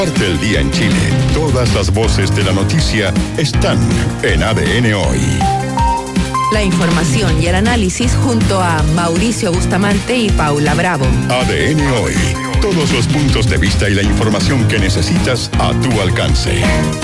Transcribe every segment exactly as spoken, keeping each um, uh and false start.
Parte del día en Chile. Todas las voces de la noticia están en A D N Hoy. La información y el análisis junto a Mauricio Bustamante y Paula Bravo. A D N Hoy. Todos los puntos de vista y la información que necesitas a tu alcance.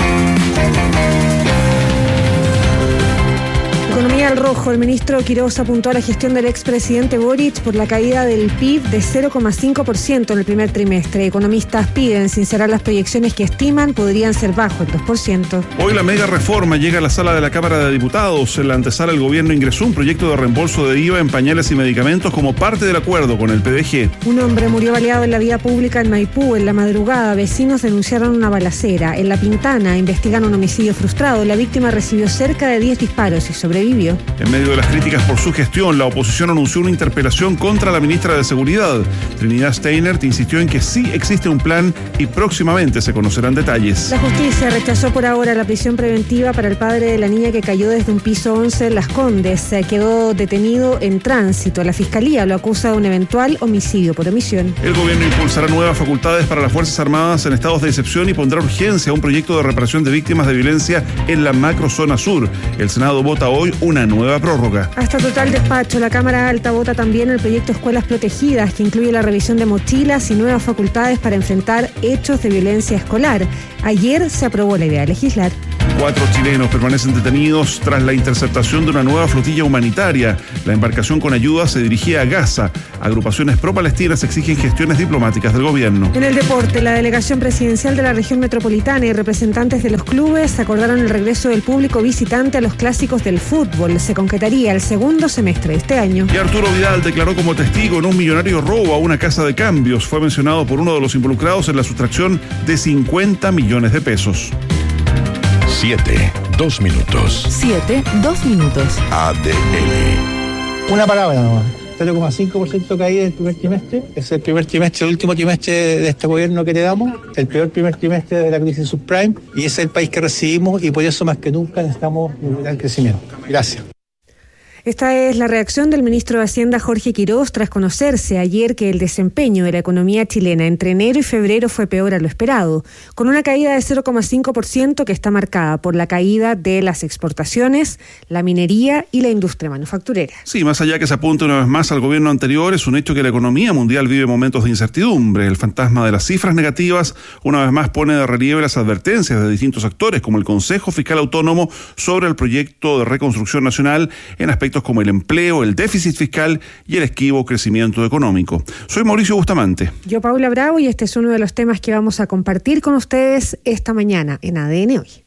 Economía al rojo. El ministro Quirós apuntó a la gestión del expresidente Boric por la caída del P I B de cero coma cinco por ciento en el primer trimestre. Economistas piden sincerar las proyecciones que estiman podrían ser bajo el dos por ciento. Hoy la mega reforma llega a la sala de la Cámara de Diputados. En la antesala el gobierno ingresó un proyecto de reembolso de I V A en pañales y medicamentos como parte del acuerdo con el P D G. Un hombre murió baleado en la vía pública en Maipú. En la madrugada, vecinos denunciaron una balacera. En La Pintana investigan un homicidio frustrado. La víctima recibió cerca de diez disparos y sobrevivió. En medio de las críticas por su gestión, la oposición anunció una interpelación contra la ministra de Seguridad. Trinidad Steinert insistió en que sí existe un plan y próximamente se conocerán detalles. La justicia rechazó por ahora la prisión preventiva para el padre de la niña que cayó desde un piso once en Las Condes. Quedó detenido en tránsito. La fiscalía lo acusa de un eventual homicidio por omisión. El gobierno impulsará nuevas facultades para las Fuerzas Armadas en estados de excepción y pondrá urgencia a un proyecto de reparación de víctimas de violencia en la macrozona sur. El Senado vota hoy una nueva prórroga. Hasta total despacho, la Cámara Alta vota también el proyecto Escuelas Protegidas, que incluye la revisión de mochilas y nuevas facultades para enfrentar hechos de violencia escolar. Ayer se aprobó la idea de legislar. Cuatro chilenos permanecen detenidos tras la interceptación de una nueva flotilla humanitaria. La embarcación con ayuda se dirigía a Gaza. Agrupaciones pro-palestinas exigen gestiones diplomáticas del gobierno. En el deporte, la delegación presidencial de la región metropolitana y representantes de los clubes acordaron el regreso del público visitante a los clásicos del fútbol. Se concretaría el segundo semestre de este año. Y Arturo Vidal declaró como testigo en un millonario robo a una casa de cambios. Fue mencionado por uno de los involucrados en la sustracción de cincuenta millones de pesos. Siete, dos minutos. Siete, dos minutos. A D N. Una palabra nomás. cero coma cinco por ciento caída del primer trimestre. Es el primer trimestre, el último trimestre de este gobierno que heredamos, el peor primer trimestre de la crisis subprime, y ese es el país que recibimos y por eso más que nunca necesitamos un gran crecimiento. Gracias. Esta es la reacción del ministro de Hacienda, Jorge Quirós, tras conocerse ayer que el desempeño de la economía chilena entre enero y febrero fue peor a lo esperado, con una caída de cero coma cinco por ciento que está marcada por la caída de las exportaciones, la minería y la industria manufacturera. Sí, más allá que se apunte una vez más al gobierno anterior, es un hecho que la economía mundial vive momentos de incertidumbre. El fantasma de las cifras negativas una vez más pone de relieve las advertencias de distintos actores, como el Consejo Fiscal Autónomo sobre el proyecto de reconstrucción nacional en aspectos como el empleo, el déficit fiscal y el esquivo crecimiento económico. Soy Mauricio Bustamante. Yo, Paula Bravo, y este es uno de los temas que vamos a compartir con ustedes esta mañana en A D N Hoy.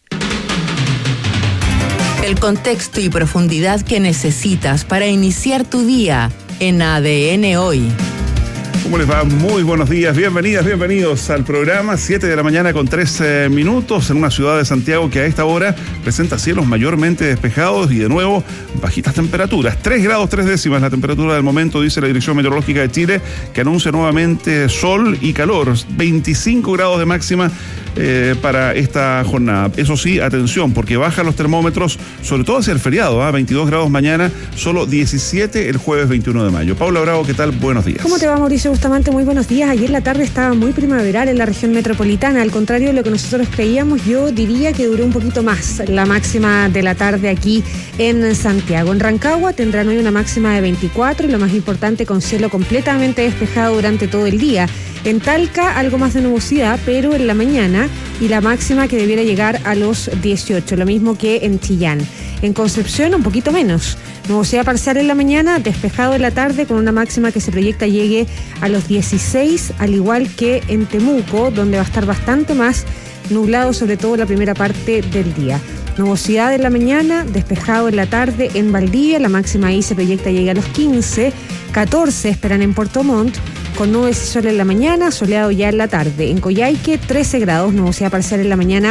El contexto y profundidad que necesitas para iniciar tu día en A D N Hoy. ¿Cómo les va? Muy buenos días, bienvenidas, bienvenidos al programa. Siete de la mañana con tres eh, minutos en una ciudad de Santiago que a esta hora presenta cielos mayormente despejados y de nuevo bajitas temperaturas. Tres grados tres décimas la temperatura del momento, dice la Dirección Meteorológica de Chile, que anuncia nuevamente sol y calor. veinticinco grados de máxima eh, para esta jornada. Eso sí, atención, porque bajan los termómetros, sobre todo hacia el feriado, ¿eh? veintidós grados mañana, solo diecisiete el jueves veintiuno de mayo. Paula Bravo, ¿qué tal? Buenos días. ¿Cómo te va, Mauricio Bustamante? Muy buenos días. Ayer la tarde estaba muy primaveral en la región metropolitana. Al contrario de lo que nosotros creíamos, yo diría que duró un poquito más la máxima de la tarde aquí en Santiago. En Rancagua tendrán hoy una máxima de veinticuatro y lo más importante, con cielo completamente despejado durante todo el día. En Talca algo más de nubosidad, pero en la mañana, y la máxima que debiera llegar a los dieciocho, lo mismo que en Chillán. En Concepción un poquito menos. Nubosidad parcial en la mañana, despejado en la tarde, con una máxima que se proyecta llegue a los dieciséis, al igual que en Temuco, donde va a estar bastante más nublado, sobre todo la primera parte del día. Nubosidad en la mañana, despejado en la tarde en Valdivia, la máxima ahí se proyecta llegue a los quince, catorce esperan en Puerto Montt, con nubes y sol en la mañana, soleado ya en la tarde. En Coyhaique, trece grados, nubosidad parcial en la mañana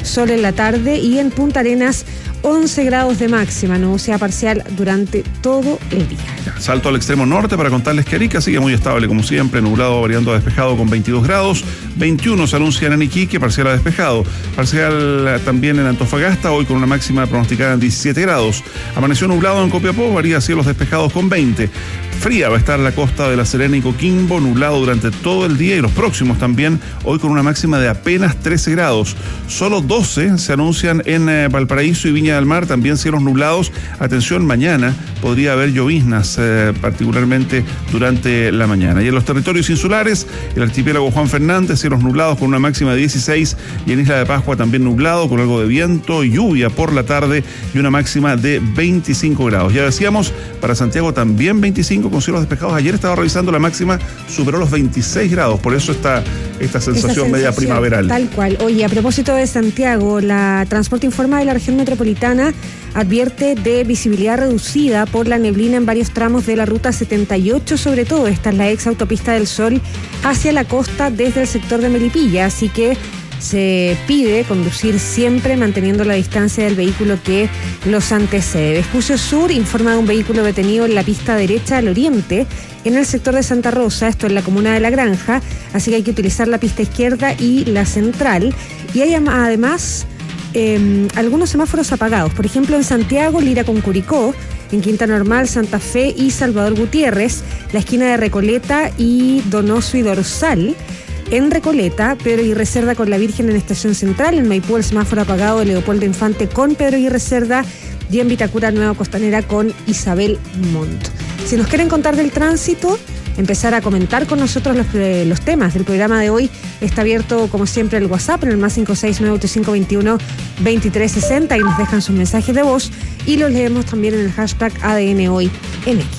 sol en la tarde, y en Punta Arenas once grados de máxima, nubosidad parcial durante todo el día. Salto al extremo norte para contarles que Arica sigue muy estable como siempre, nublado variando a despejado con veintidós grados, veintiuno se anuncian en Iquique, parcial a despejado, parcial también en Antofagasta, hoy con una máxima pronosticada en diecisiete grados. Amaneció nublado en Copiapó, varía cielos despejados con veinte. Fría va a estar la costa de La Serena y Coquimbo, nublado durante todo el día y los próximos también, hoy con una máxima de apenas trece grados. Solo doce se anuncian en eh, Valparaíso y Viña del Mar, también cielos nublados. Atención, mañana podría haber lloviznas, eh, particularmente durante la mañana. Y en los territorios insulares, el archipiélago Juan Fernández, cielos nublados con una máxima de dieciséis, y en Isla de Pascua también nublado, con algo de viento y lluvia por la tarde y una máxima de veinticinco grados. Ya decíamos, para Santiago también veinticinco con cielos despejados. Ayer estaba revisando, la máxima superó los veintiséis grados, por eso está esta sensación, sensación media primaveral. Tal cual. Oye, a propósito de Santiago, la Transporte Informa de la región metropolitana advierte de visibilidad reducida por la neblina en varios tramos de la ruta setenta y ocho, sobre todo esta es la ex autopista del Sol hacia la costa desde el sector de Melipilla, así que se pide conducir siempre manteniendo la distancia del vehículo que los antecede. Vespucio Sur informa de un vehículo detenido en la pista derecha al oriente en el sector de Santa Rosa, esto en la comuna de La Granja, así que hay que utilizar la pista izquierda y la central. Y hay además eh, algunos semáforos apagados, por ejemplo en Santiago, Lira con Curicó, en Quinta Normal, Santa Fe y Salvador Gutiérrez, la esquina de Recoleta y Donoso y Dorsal. En Recoleta, Pedro Aguirre Cerda con la Virgen en Estación Central, en Maipú el semáforo apagado de Leopoldo Infante con Pedro Aguirre Cerda, y en Vitacura Nueva Costanera con Isabel Montt. Si nos quieren contar del tránsito, empezar a comentar con nosotros los, eh, los temas del programa de hoy, está abierto como siempre el WhatsApp en el más cinco seis nueve ocho cinco dos uno dos tres seis cero, y nos dejan sus mensajes de voz y los leemos también en el hashtag A D N Hoy en X.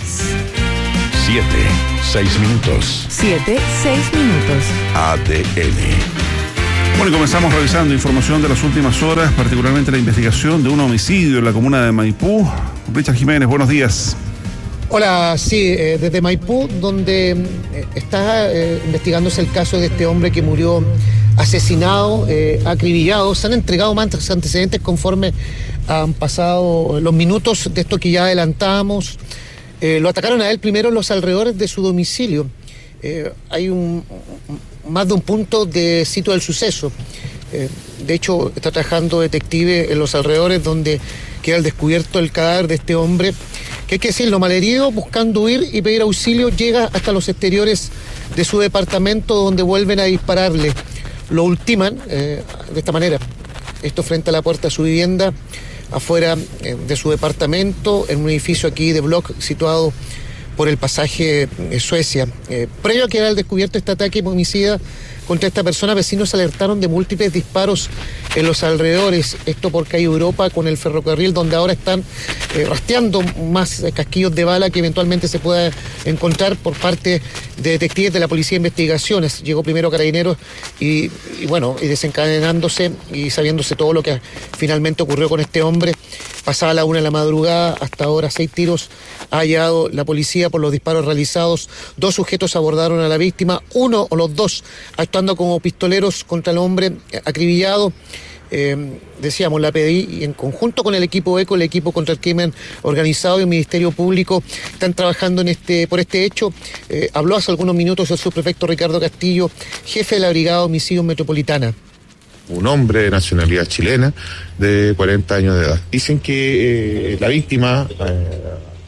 Siete, seis minutos. Siete, seis minutos. A D N. Bueno, y comenzamos revisando información de las últimas horas, particularmente la investigación de un homicidio en la comuna de Maipú. Richard Jiménez, buenos días. Hola, sí, eh, desde Maipú, donde eh, está eh, investigándose el caso de este hombre que murió asesinado, eh, acribillado. Se han entregado más antecedentes conforme han pasado los minutos de esto que ya adelantábamos. Eh, lo atacaron a él primero en los alrededores de su domicilio. Eh, hay un, más de un punto de sitio del suceso. Eh, de hecho, está trabajando detective en los alrededores donde queda al descubierto el cadáver de este hombre, que hay que decirlo, malherido, buscando huir y pedir auxilio, llega hasta los exteriores de su departamento, donde vuelven a dispararle. Lo ultiman eh, de esta manera. Esto frente a la puerta de su vivienda, afuera eh, de su departamento, en un edificio aquí de block situado por el pasaje eh, Suecia. Eh, previo a que era el descubierto este ataque homicida contra esta persona, vecinos alertaron de múltiples disparos en los alrededores, esto por calle Europa con el ferrocarril, donde ahora están eh, rastreando más eh, casquillos de bala que eventualmente se pueda encontrar por parte de detectives de la Policía de Investigaciones. Llegó primero Carabineros y, y bueno, y desencadenándose y sabiéndose todo lo que finalmente ocurrió con este hombre. Pasada la una de la madrugada, hasta ahora seis tiros ha hallado la policía por los disparos realizados. Dos sujetos abordaron a la víctima, uno o los dos actuando como pistoleros contra el hombre acribillado. Eh, decíamos, la P D I y en conjunto con el equipo ECO, el equipo contra el crimen organizado y el Ministerio Público están trabajando en este por este hecho. Eh, habló hace algunos minutos el subprefecto Ricardo Castillo, jefe de la Brigada de Homicidios Metropolitana. Un hombre de nacionalidad chilena de cuarenta años de edad. Dicen que eh, la víctima, eh,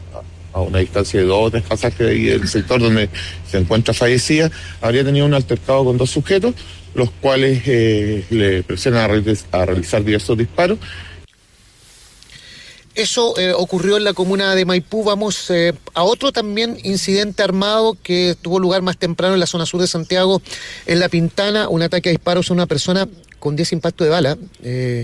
a una distancia de dos o tres pasajes de ahí del sector donde se encuentra fallecida, habría tenido un altercado con dos sujetos, los cuales eh, le presionan a, re- a realizar diversos disparos. Eso eh, ocurrió en la comuna de Maipú. Vamos eh, a otro también incidente armado que tuvo lugar más temprano en la zona sur de Santiago, en La Pintana, un ataque a disparos a una persona con diez impactos de bala. Eh,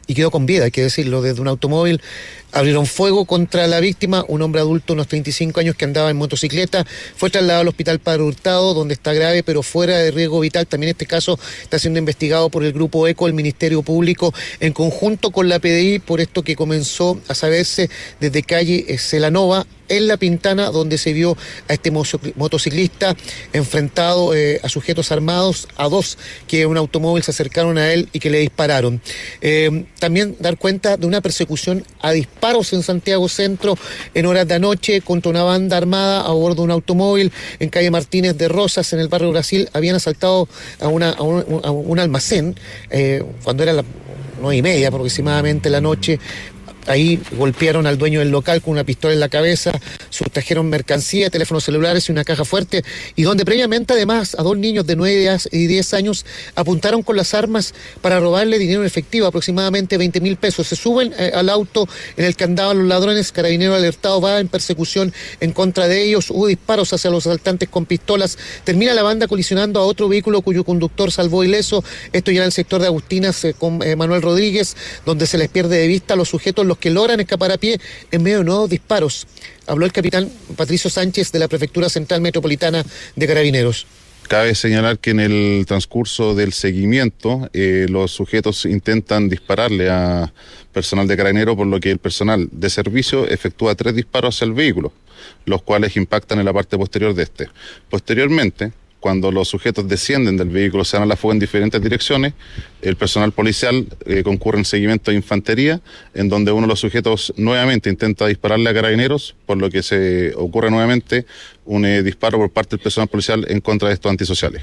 y quedó con vida, hay que decirlo, desde un automóvil. Abrieron fuego contra la víctima, un hombre adulto, unos treinta y cinco años, que andaba en motocicleta. Fue trasladado al hospital Padre Hurtado, donde está grave, pero fuera de riesgo vital. También este caso está siendo investigado por el Grupo ECO, el Ministerio Público, en conjunto con la P D I, por esto que comenzó a saberse desde calle Celanova, en La Pintana, donde se vio a este motociclista enfrentado eh, a sujetos armados, a dos que en un automóvil se acercaron a él y que le dispararon. Eh, también dar cuenta de una persecución a disparos en Santiago Centro en horas de anoche contra una banda armada a bordo de un automóvil en calle Martínez de Rosas, en el barrio Brasil. Habían asaltado a, una, a, un, a un almacén eh, cuando era las nueve y media aproximadamente la noche. Ahí golpearon al dueño del local con una pistola en la cabeza, sustrajeron mercancía, teléfonos celulares y una caja fuerte, y donde previamente además a dos niños de nueve y diez años apuntaron con las armas para robarle dinero en efectivo, aproximadamente veinte mil pesos. Se suben eh, al auto en el que andaban los ladrones. Carabineros alertado va en persecución en contra de ellos. Hubo disparos hacia los asaltantes con pistolas. Termina la banda colisionando a otro vehículo cuyo conductor salvó ileso. Esto ya en el sector de Agustinas eh, con eh, Manuel Rodríguez, donde se les pierde de vista a los sujetos, los que logran escapar a pie en medio de nuevos disparos. Habló el capitán Patricio Sánchez de la Prefectura Central Metropolitana de Carabineros. Cabe señalar que en el transcurso del seguimiento eh, los sujetos intentan dispararle a personal de Carabineros, por lo que el personal de servicio efectúa tres disparos hacia el vehículo, los cuales impactan en la parte posterior de este. Posteriormente, cuando los sujetos descienden del vehículo, se dan a la fuga en diferentes direcciones, el personal policial eh, concurre en seguimiento de infantería, en donde uno de los sujetos nuevamente intenta dispararle a Carabineros, por lo que se ocurre nuevamente un eh, disparo por parte del personal policial en contra de estos antisociales.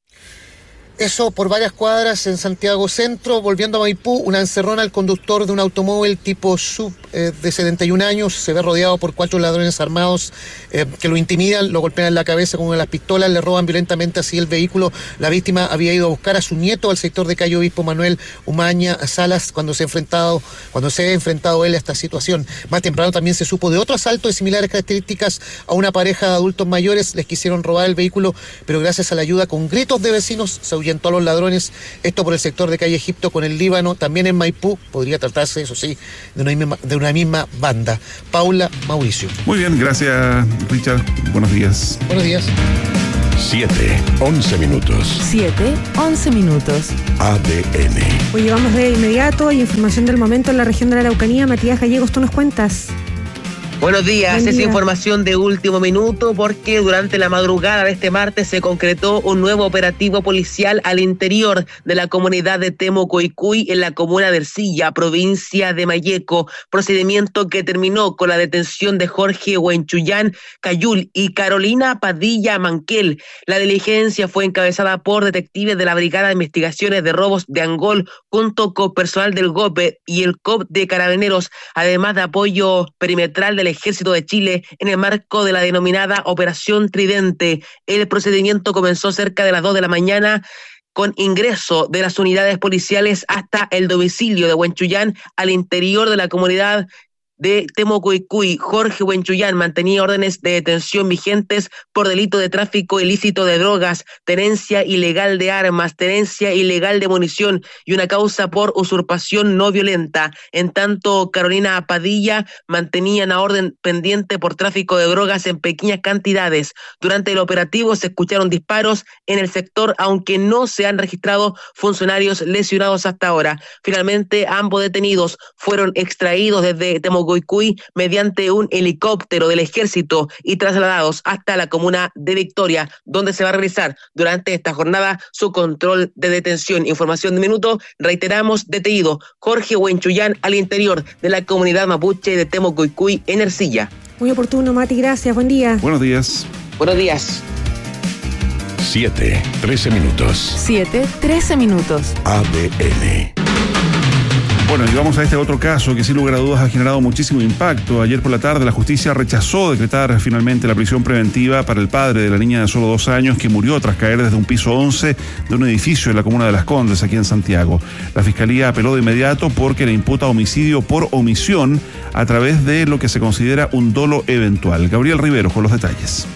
Eso por varias cuadras en Santiago Centro. Volviendo a Maipú, una encerrona al conductor de un automóvil tipo sub eh, de setenta y un años. Se ve rodeado por cuatro ladrones armados eh, que lo intimidan, lo golpean en la cabeza con una de las pistolas, le roban violentamente así el vehículo. La víctima había ido a buscar a su nieto al sector de calle Obispo Manuel Umaña Salas cuando se ha enfrentado, cuando se ha enfrentado él a esta situación. Más temprano también se supo de otro asalto de similares características a una pareja de adultos mayores. Les quisieron robar el vehículo, pero gracias a la ayuda con gritos de vecinos se ahuyentó a los ladrones. Esto por el sector de calle Egipto con el Líbano. También en Maipú podría tratarse, eso sí, de una misma, de una misma banda. Paula, Mauricio. Muy bien, gracias Richard. Buenos días. Buenos días. siete, once minutos. siete, once minutos. A D N. Hoy vamos de inmediato y información del momento en la región de la Araucanía. Matías Gallegos, tú nos cuentas. Buenos días, Buen es día. información de último minuto porque durante la madrugada de este martes se concretó un nuevo operativo policial al interior de la comunidad de Temucoicuy en la comuna de Ercilla, provincia de Malleco, procedimiento que terminó con la detención de Jorge Huenchuyán Cayul y Carolina Padilla Manquel. La diligencia fue encabezada por detectives de la Brigada de Investigaciones de Robos de Angol junto con personal del GOPE y el C O P de Carabineros, además de apoyo perimetral del Ejército de Chile en el marco de la denominada Operación Tridente. El procedimiento comenzó cerca de las dos de la mañana con ingreso de las unidades policiales hasta el domicilio de Huenchuyán al interior de la comunidad de Temucoicuy. Jorge Huenchuyán mantenía órdenes de detención vigentes por delito de tráfico ilícito de drogas, tenencia ilegal de armas, tenencia ilegal de munición y una causa por usurpación no violenta. En tanto, Carolina Padilla mantenía una orden pendiente por tráfico de drogas en pequeñas cantidades. Durante el operativo se escucharon disparos en el sector, aunque no se han registrado funcionarios lesionados hasta ahora. Finalmente, ambos detenidos fueron extraídos desde Temucoicuy mediante un helicóptero del ejército y trasladados hasta la comuna de Victoria, donde se va a realizar durante esta jornada su control de detención. Información de minuto, reiteramos, detenido Jorge Huenchuyán al interior de la comunidad mapuche de Temucoicuy en Ercilla. Muy oportuno, Mati, gracias. Buen día. Buenos días. Buenos días. siete, trece minutos. siete, trece minutos. A D N. Bueno, y vamos a este otro caso que sin lugar a dudas ha generado muchísimo impacto. Ayer por la tarde la justicia rechazó decretar finalmente la prisión preventiva para el padre de la niña de solo dos años que murió tras caer desde un piso once de un edificio en la comuna de Las Condes, aquí en Santiago. La fiscalía apeló de inmediato porque le imputa homicidio por omisión a través de lo que se considera un dolo eventual. Gabriel Rivero con los detalles.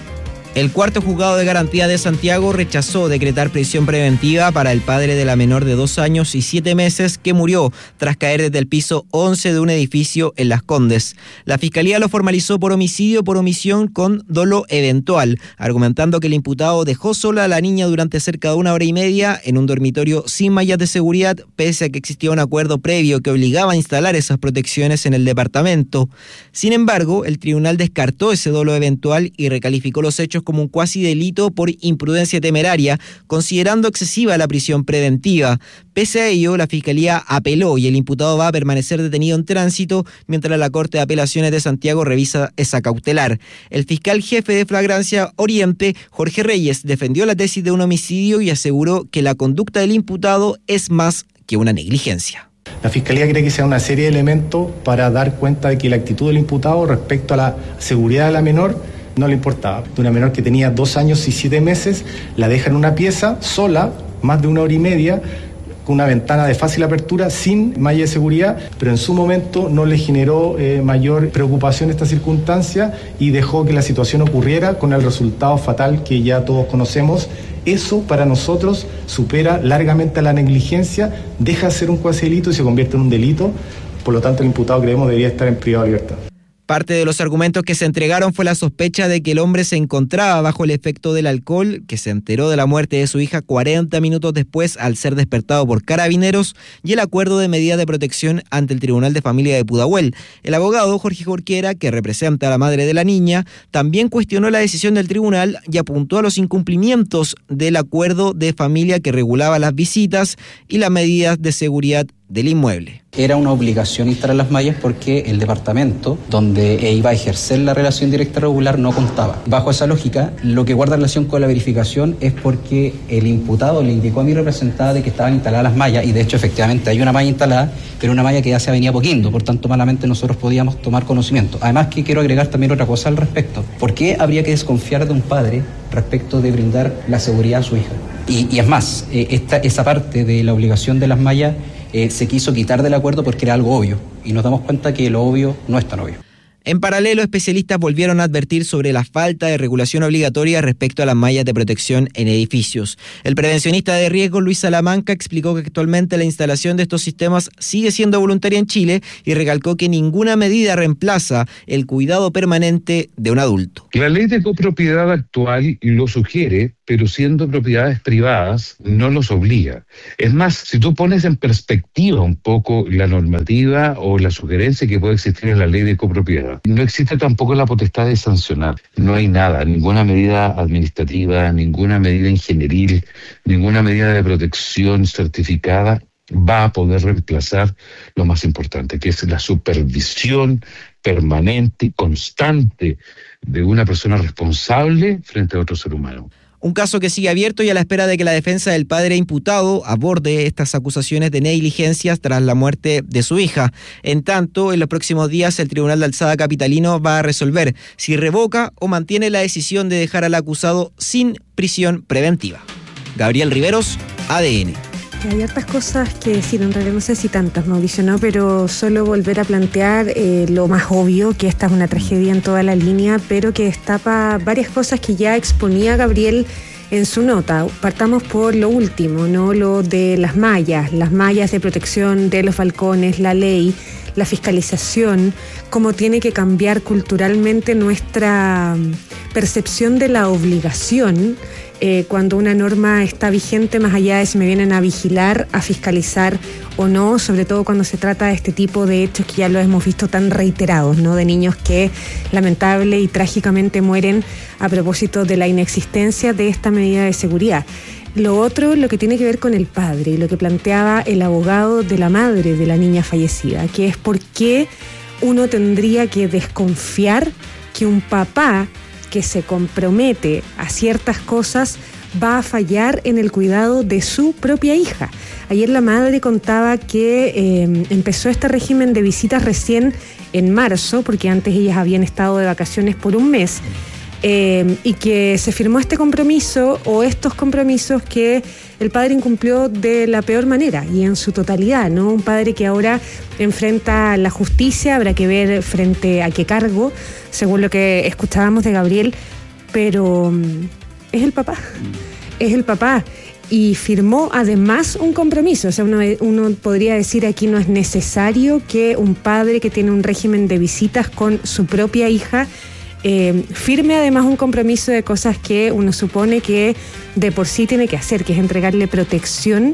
El cuarto juzgado de garantía de Santiago rechazó decretar prisión preventiva para el padre de la menor de dos años y siete meses que murió tras caer desde el piso once de un edificio en Las Condes. La Fiscalía lo formalizó por homicidio por omisión con dolo eventual, argumentando que el imputado dejó sola a la niña durante cerca de una hora y media en un dormitorio sin mallas de seguridad, pese a que existía un acuerdo previo que obligaba a instalar esas protecciones en el departamento. Sin embargo, el tribunal descartó ese dolo eventual y recalificó los hechos como un cuasi delito por imprudencia temeraria, considerando excesiva la prisión preventiva. Pese a ello, la Fiscalía apeló y el imputado va a permanecer detenido en tránsito mientras la Corte de Apelaciones de Santiago revisa esa cautelar. El fiscal jefe de Flagrancia Oriente, Jorge Reyes, defendió la tesis de un homicidio y aseguró que la conducta del imputado es más que una negligencia. La Fiscalía cree que sea una serie de elementos para dar cuenta de que la actitud del imputado respecto a la seguridad de la menor no le importaba. De una menor que tenía dos años y siete meses, la deja en una pieza sola, más de una hora y media, con una ventana de fácil apertura, sin malla de seguridad, pero en su momento no le generó eh, mayor preocupación esta circunstancia y dejó que la situación ocurriera con el resultado fatal que ya todos conocemos. Eso para nosotros supera largamente a la negligencia, deja de ser un cuasi delito y se convierte en un delito. Por lo tanto, el imputado, creemos, debería estar en privado de libertad. Parte de los argumentos que se entregaron fue la sospecha de que el hombre se encontraba bajo el efecto del alcohol, que se enteró de la muerte de su hija cuarenta minutos después al ser despertado por carabineros, y el acuerdo de medida de protección ante el Tribunal de Familia de Pudahuel. El abogado Jorge Jorquera, que representa a la madre de la niña, también cuestionó la decisión del tribunal y apuntó a los incumplimientos del acuerdo de familia que regulaba las visitas y las medidas de seguridad del inmueble. Era una obligación instalar las mallas porque el departamento donde iba a ejercer la relación directa regular no contaba. Bajo esa lógica, lo que guarda relación con la verificación es porque el imputado le indicó a mi representada de que estaban instaladas las mallas, y de hecho efectivamente hay una malla instalada, pero una malla que ya se venía poquiendo, por tanto malamente nosotros podíamos tomar conocimiento. Además, que quiero agregar también otra cosa al respecto. ¿Por qué habría que desconfiar de un padre respecto de brindar la seguridad a su hija? Y, y es más, eh, esta, esa parte de la obligación de las mallas Eh, se quiso quitar del acuerdo porque era algo obvio, y nos damos cuenta que lo obvio no es tan obvio. En paralelo, especialistas volvieron a advertir sobre la falta de regulación obligatoria respecto a las mallas de protección en edificios. El prevencionista de riesgo Luis Salamanca explicó que actualmente la instalación de estos sistemas sigue siendo voluntaria en Chile y recalcó que ninguna medida reemplaza el cuidado permanente de un adulto. La ley de copropiedad actual lo sugiere, pero siendo propiedades privadas no los obliga. Es más, si tú pones en perspectiva un poco la normativa o la sugerencia que puede existir en la ley de copropiedad, no existe tampoco la potestad de sancionar. No hay nada, ninguna medida administrativa, ninguna medida ingenieril, ninguna medida de protección certificada va a poder reemplazar lo más importante, que es la supervisión permanente y constante de una persona responsable frente a otro ser humano. Un caso que sigue abierto y a la espera de que la defensa del padre imputado aborde estas acusaciones de negligencias tras la muerte de su hija. En tanto, en los próximos días el Tribunal de Alzada capitalino va a resolver si revoca o mantiene la decisión de dejar al acusado sin prisión preventiva. Gabriel Riveros, A D N. Hay hartas cosas que decir, en realidad no sé si tantas, Mauricio, ¿no? Pero solo volver a plantear eh, lo más obvio, que esta es una tragedia en toda la línea, pero que destapa varias cosas que ya exponía Gabriel en su nota. Partamos por lo último, ¿no? Lo de las mallas, las mallas de protección de los balcones, la ley, la fiscalización, cómo tiene que cambiar culturalmente nuestra percepción de la obligación. Eh, cuando una norma está vigente, más allá de si me vienen a vigilar, a fiscalizar o no, sobre todo cuando se trata de este tipo de hechos que ya lo hemos visto tan reiterados, ¿no? De niños que lamentable y trágicamente mueren a propósito de la inexistencia de esta medida de seguridad. Lo otro, lo que tiene que ver con el padre, y lo que planteaba el abogado de la madre de la niña fallecida, que es por qué uno tendría que desconfiar que un papá que se compromete a ciertas cosas va a fallar en el cuidado de su propia hija. Ayer la madre contaba que eh, empezó este régimen de visitas recién en marzo, porque antes ellas habían estado de vacaciones por un mes, eh, y que se firmó este compromiso o estos compromisos que el padre incumplió de la peor manera y en su totalidad, ¿no? Un padre que ahora enfrenta la justicia, habrá que ver frente a qué cargo, según lo que escuchábamos de Gabriel, pero um, es el papá, es el papá. Y firmó además un compromiso. O sea, uno, uno podría decir aquí no es necesario que un padre que tiene un régimen de visitas con su propia hija eh, firme además un compromiso de cosas que uno supone que de por sí tiene que hacer, que es entregarle protección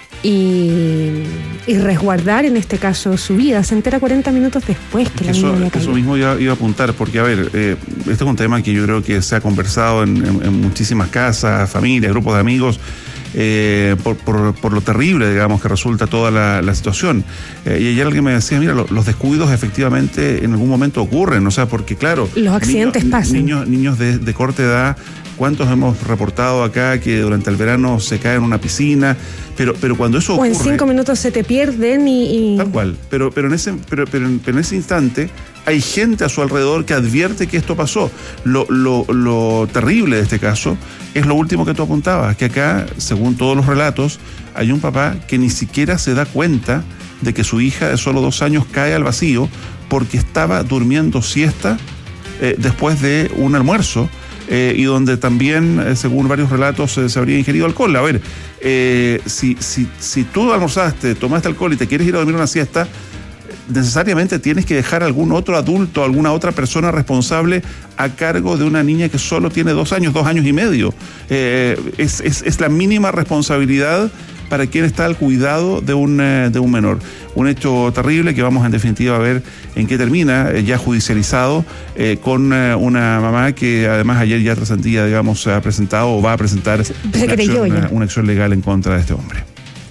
y, y resguardar en este caso su vida. Se entera cuarenta minutos después que la eso, niña había caído. Eso mismo iba, iba a apuntar, porque a ver, eh, este es un tema que yo creo que se ha conversado en, en, en muchísimas casas, familias, grupos de amigos, Eh, por, por, por lo terrible, digamos, que resulta toda la, la situación. Eh, y ayer alguien me decía, mira, lo, los descuidos efectivamente en algún momento ocurren, o sea, porque claro, los accidentes niños, pasan. Niños, niños de, de corta edad, ¿cuántos hemos reportado acá que durante el verano se caen en una piscina? Pero, pero cuando eso ocurre... O en cinco minutos se te pierden y... y... Tal cual, pero, pero, en ese, pero, pero, en, pero en ese instante hay gente a su alrededor que advierte que esto pasó. Lo, lo, lo terrible de este caso es lo último que tú apuntabas, que acá, según todos los relatos, hay un papá que ni siquiera se da cuenta de que su hija de solo dos años cae al vacío porque estaba durmiendo siesta eh, después de un almuerzo. Eh, y donde también, eh, según varios relatos, eh, se habría ingerido alcohol. A ver, eh, si, si, si tú almorzaste, tomaste alcohol y te quieres ir a dormir una siesta, necesariamente tienes que dejar a algún otro adulto, alguna otra persona responsable a cargo de una niña que solo tiene dos años, dos años y medio. Eh, es, es, es la mínima responsabilidad para quien está al cuidado de un, eh, de un menor. Un hecho terrible que vamos en definitiva a ver en qué termina, eh, ya judicializado, eh, con eh, una mamá que además ayer ya trascendía, digamos, ha presentado o va a presentar una acción, una, una acción legal en contra de este hombre.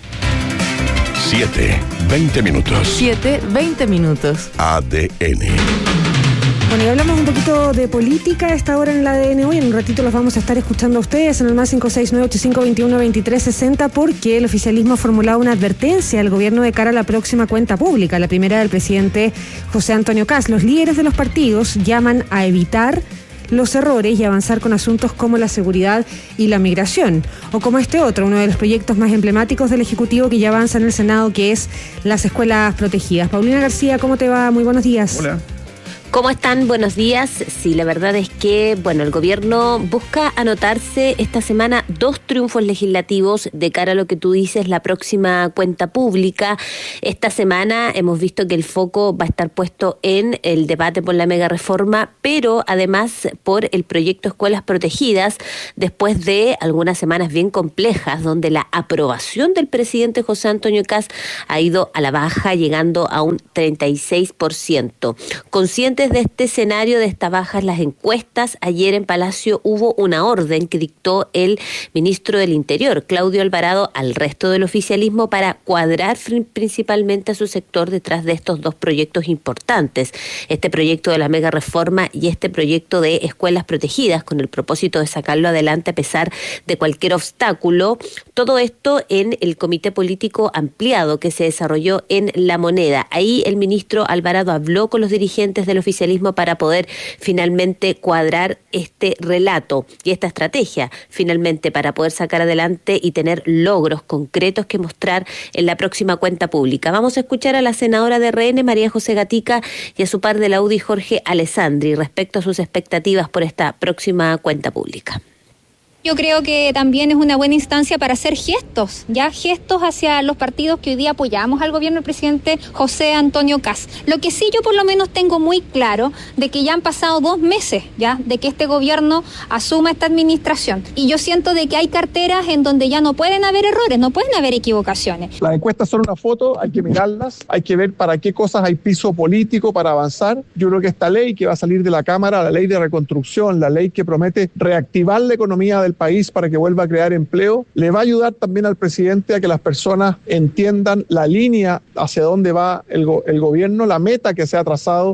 siete, veinte minutos. siete, veinte minutos. A D N. Bueno, y hablamos un poquito de política a esta hora en el A D N hoy. En un ratito los vamos a estar escuchando a ustedes en el más cinco seis nueve ocho cinco dos uno dos tres seis cero, porque el oficialismo ha formulado una advertencia al gobierno de cara a la próxima cuenta pública, la primera del presidente José Antonio Kast. Los líderes de los partidos llaman a evitar los errores y avanzar con asuntos como la seguridad y la migración, o como este otro, uno de los proyectos más emblemáticos del Ejecutivo que ya avanza en el Senado, que es las escuelas protegidas. Paulina García, ¿cómo te va? Muy buenos días. Hola. ¿Cómo están? Buenos días. Sí, la verdad es que, bueno, el gobierno busca anotarse esta semana dos triunfos legislativos de cara a lo que tú dices, la próxima cuenta pública. Esta semana hemos visto que el foco va a estar puesto en el debate por la mega reforma, pero además por el proyecto Escuelas Protegidas, después de algunas semanas bien complejas, donde la aprobación del presidente José Antonio Kast ha ido a la baja, llegando a un treinta y seis por ciento. Consciente de este escenario, de esta baja en las encuestas, ayer en Palacio hubo una orden que dictó el ministro del Interior, Claudio Alvarado, al resto del oficialismo para cuadrar principalmente a su sector detrás de estos dos proyectos importantes, este proyecto de la mega reforma y este proyecto de escuelas protegidas, con el propósito de sacarlo adelante a pesar de cualquier obstáculo. Todo esto en el comité político ampliado que se desarrolló en La Moneda. Ahí el ministro Alvarado habló con los dirigentes del oficialismo para poder finalmente cuadrar este relato y esta estrategia, finalmente para poder sacar adelante y tener logros concretos que mostrar en la próxima cuenta pública. Vamos a escuchar a la senadora de R N, María José Gatica, y a su par de la U D I, Jorge Alessandri, respecto a sus expectativas por esta próxima cuenta pública. Yo creo que también es una buena instancia para hacer gestos, ya gestos hacia los partidos que hoy día apoyamos al gobierno del presidente José Antonio Kast. Lo que sí yo por lo menos tengo muy claro de que ya han pasado dos meses ya de que este gobierno asuma esta administración, y yo siento de que hay carteras en donde ya no pueden haber errores, no pueden haber equivocaciones. Las encuestas son una foto, hay que mirarlas, hay que ver para qué cosas hay piso político para avanzar. Yo creo que esta ley que va a salir de la Cámara, la ley de reconstrucción, la ley que promete reactivar la economía del país para que vuelva a crear empleo, le va a ayudar también al presidente a que las personas entiendan la línea hacia dónde va el, go- el gobierno, la meta que se ha trazado.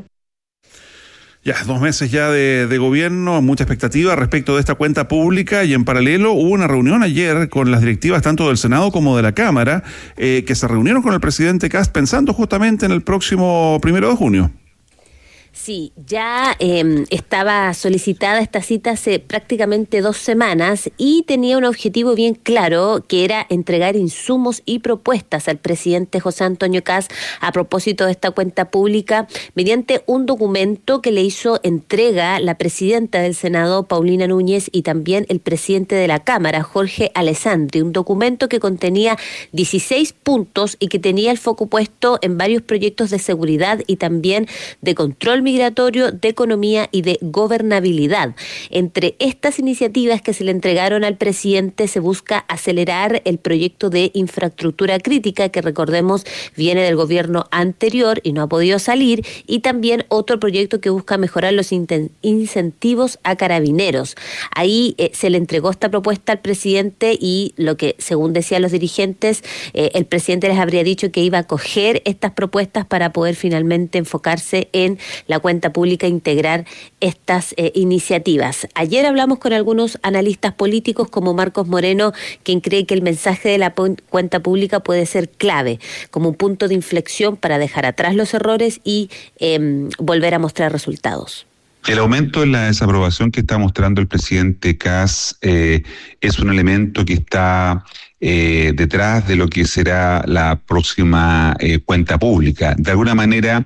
Ya, dos meses ya de, de gobierno, mucha expectativa respecto de esta cuenta pública, y en paralelo hubo una reunión ayer con las directivas tanto del Senado como de la Cámara, eh, que se reunieron con el presidente Kast pensando justamente en el próximo primero de junio. Sí, ya eh, estaba solicitada esta cita hace prácticamente dos semanas y tenía un objetivo bien claro, que era entregar insumos y propuestas al presidente José Antonio Kast a propósito de esta cuenta pública mediante un documento que le hizo entrega la presidenta del Senado, Paulina Núñez, y también el presidente de la Cámara, Jorge Alessandri, un documento que contenía dieciséis puntos y que tenía el foco puesto en varios proyectos de seguridad y también de control migratorio, de economía y de gobernabilidad. Entre estas iniciativas que se le entregaron al presidente se busca acelerar el proyecto de infraestructura crítica, que recordemos viene del gobierno anterior y no ha podido salir, y también otro proyecto que busca mejorar los incentivos a carabineros. Ahí eh, se le entregó esta propuesta al presidente y lo que, según decían los dirigentes, eh, el presidente les habría dicho que iba a coger estas propuestas para poder finalmente enfocarse en la cuenta pública e integrar estas eh, iniciativas. Ayer hablamos con algunos analistas políticos como Marcos Moreno, quien cree que el mensaje de la cuenta pública puede ser clave, como un punto de inflexión para dejar atrás los errores y eh, volver a mostrar resultados. El aumento en la desaprobación que está mostrando el presidente Kast eh, es un elemento que está eh, detrás de lo que será la próxima eh, cuenta pública. De alguna manera,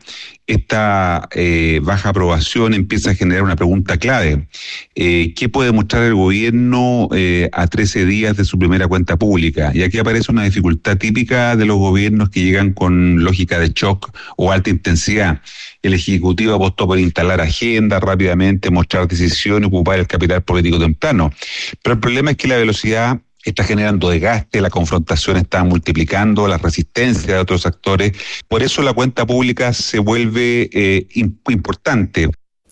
esta eh, baja aprobación empieza a generar una pregunta clave. Eh, ¿Qué puede mostrar el gobierno eh, a trece días de su primera cuenta pública? Y aquí aparece una dificultad típica de los gobiernos que llegan con lógica de shock o alta intensidad. El Ejecutivo apostó por instalar agenda rápidamente, mostrar decisión y ocupar el capital político temprano. Pero el problema es que la velocidad está generando desgaste, la confrontación está multiplicando, la resistencia de otros actores. Por eso la cuenta pública se vuelve eh, importante.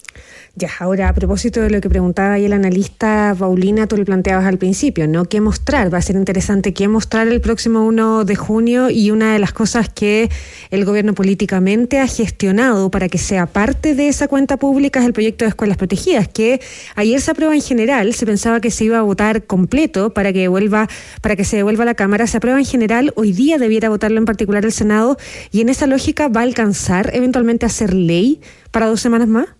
Ya, ahora a propósito de lo que preguntaba ahí el analista Paulina, tú le planteabas al principio, ¿no? ¿Qué mostrar? Va a ser interesante qué mostrar el próximo uno de junio, y una de las cosas que el gobierno políticamente ha gestionado para que sea parte de esa cuenta pública es el proyecto de escuelas protegidas, que ayer se aprueba en general, se pensaba que se iba a votar completo para que vuelva, para que se devuelva a la Cámara, se aprueba en general, hoy día debiera votarlo en particular el Senado, y en esa lógica va a alcanzar eventualmente a ser ley para dos semanas más.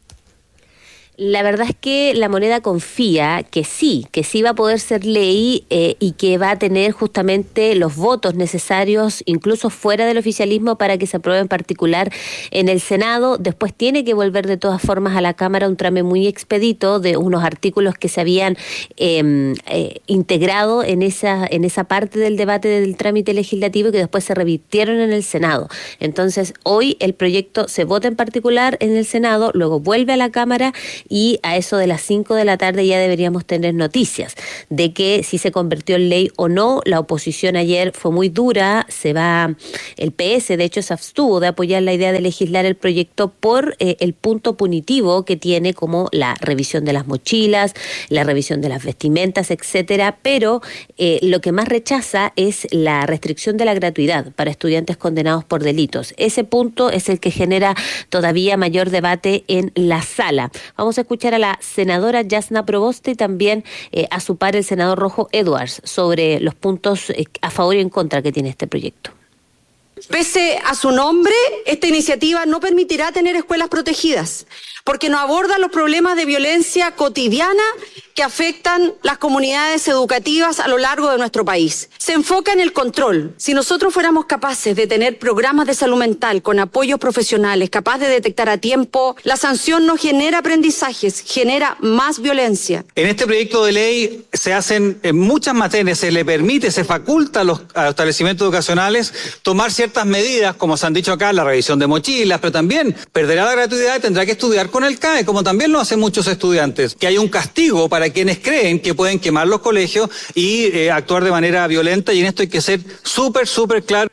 La verdad es que La Moneda confía que sí, que sí va a poder ser ley eh, y que va a tener justamente los votos necesarios, incluso fuera del oficialismo, para que se apruebe en particular en el Senado. Después tiene que volver de todas formas a la Cámara un trámite muy expedito de unos artículos que se habían eh, eh, integrado en esa, en esa parte del debate del trámite legislativo y que después se revirtieron en el Senado. Entonces, hoy el proyecto se vota en particular en el Senado, luego vuelve a la Cámara, y a eso de las cinco de la tarde ya deberíamos tener noticias de que si se convirtió en ley o no. La oposición ayer fue muy dura, se va, el P S de hecho se abstuvo de apoyar la idea de legislar el proyecto por eh, el punto punitivo que tiene, como la revisión de las mochilas, la revisión de las vestimentas, etcétera, pero eh, lo que más rechaza es la restricción de la gratuidad para estudiantes condenados por delitos. Ese punto es el que genera todavía mayor debate en la sala. Vamos a escuchar a la senadora Jasna Proboste y también eh, a su par el senador Rojo Edwards sobre los puntos eh, a favor y en contra que tiene este proyecto. Pese a su nombre, esta iniciativa no permitirá tener escuelas protegidas, porque no aborda los problemas de violencia cotidiana que afectan las comunidades educativas a lo largo de nuestro país. Se enfoca en el control. Si nosotros fuéramos capaces de tener programas de salud mental con apoyos profesionales, capaz de detectar a tiempo, la sanción no genera aprendizajes, genera más violencia. En este proyecto de ley se hacen en muchas materias, se le permite, se faculta a los, a los establecimientos educacionales tomar ciertas medidas, como se han dicho acá, la revisión de mochilas, pero también perderá la gratuidad y tendrá que estudiar con el C A E, como también lo hacen muchos estudiantes. Que hay un castigo para quienes creen que pueden quemar los colegios y eh, actuar de manera violenta, y en esto hay que ser súper, súper claro.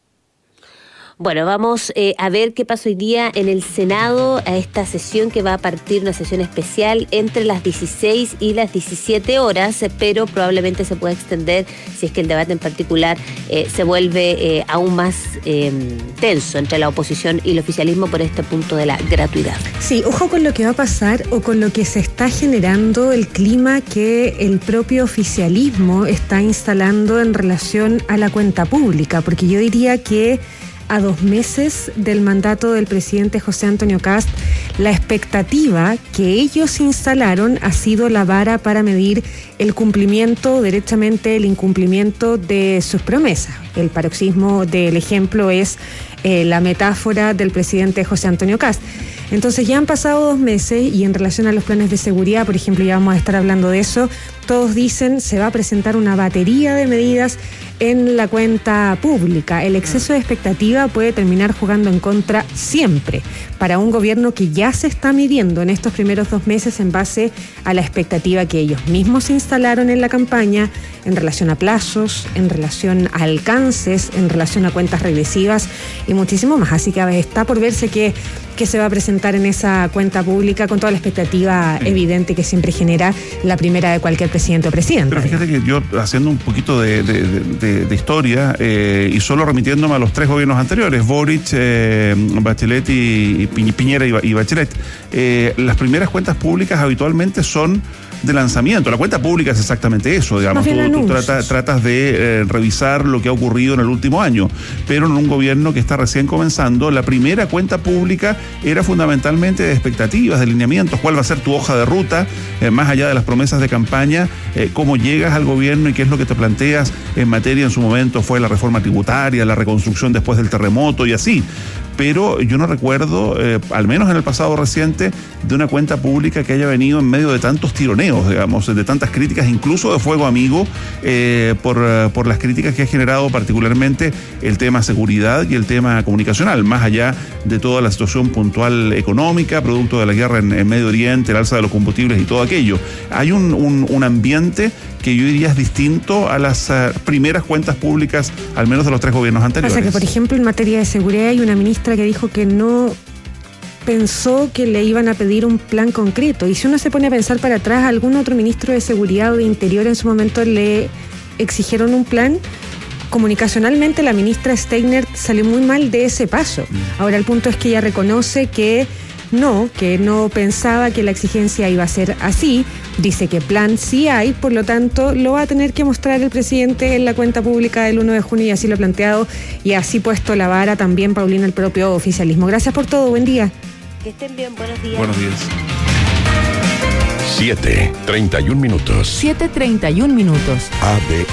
Bueno, vamos eh, a ver qué pasa hoy día en el Senado, a esta sesión que va a partir, una sesión especial entre las dieciséis y las diecisiete horas, pero probablemente se pueda extender si es que el debate en particular eh, se vuelve eh, aún más eh, tenso entre la oposición y el oficialismo por este punto de la gratuidad. Sí, ojo con lo que va a pasar o con lo que se está generando, el clima que el propio oficialismo está instalando en relación a la cuenta pública, porque yo diría que a dos meses del mandato del presidente José Antonio Kast, la expectativa que ellos instalaron ha sido la vara para medir el cumplimiento, derechamente el incumplimiento de sus promesas. El paroxismo del ejemplo es eh, la metáfora del presidente José Antonio Kast. Entonces ya han pasado dos meses y en relación a los planes de seguridad, por ejemplo, ya vamos a estar hablando de eso, todos dicen se va a presentar una batería de medidas en la cuenta pública. El exceso de expectativa puede terminar jugando en contra siempre para un gobierno que ya se está midiendo en estos primeros dos meses en base a la expectativa que ellos mismos instalaron en la campaña en relación a plazos, en relación a alcances, en relación a cuentas regresivas y muchísimo más. Así que está por verse qué, qué se va a presentar en esa cuenta pública con toda la expectativa evidente que siempre genera la primera de cualquier presidente o presidenta. Pero fíjate que yo, haciendo un poquito de, de, de, de historia eh, y solo remitiéndome a los tres gobiernos anteriores, Boric, eh, Bachelet y, y Piñera y, y Bachelet, eh, las primeras cuentas públicas habitualmente son de lanzamiento. La cuenta pública es exactamente eso, digamos. Tú, tú trata, tratas de eh, revisar lo que ha ocurrido en el último año, pero en un gobierno que está recién comenzando, la primera cuenta pública era fundamentalmente de expectativas, de lineamientos, cuál va a ser tu hoja de ruta, eh, más allá de las promesas de campaña, eh, cómo llegas al gobierno y qué es lo que te planteas en materia, en su momento fue la reforma tributaria, la reconstrucción después del terremoto y así. Pero yo no recuerdo, eh, al menos en el pasado reciente, de una cuenta pública que haya venido en medio de tantos tironeos, digamos, de tantas críticas, incluso de fuego amigo, eh, por, por las críticas que ha generado particularmente el tema seguridad y el tema comunicacional, más allá de toda la situación puntual económica, producto de la guerra en, en Medio Oriente, el alza de los combustibles y todo aquello. Hay un, un, un ambiente que yo diría es distinto a las uh, primeras cuentas públicas, al menos de los tres gobiernos anteriores. O sea que, por ejemplo, en materia de seguridad hay una ministra que dijo que no pensó que le iban a pedir un plan concreto. Y si uno se pone a pensar para atrás, algún otro ministro de Seguridad o de Interior en su momento le exigieron un plan. Comunicacionalmente la ministra Steiner salió muy mal de ese paso. Ahora el punto es que ella reconoce que no, que no pensaba que la exigencia iba a ser así. Dice que plan sí hay, por lo tanto lo va a tener que mostrar el presidente en la cuenta pública del uno de junio y así lo ha planteado y así puesto la vara también, Paulina, el propio oficialismo. Gracias por todo, buen día. Que estén bien, buenos días. Buenos días. siete, treinta y un minutos. siete treinta y un minutos. A B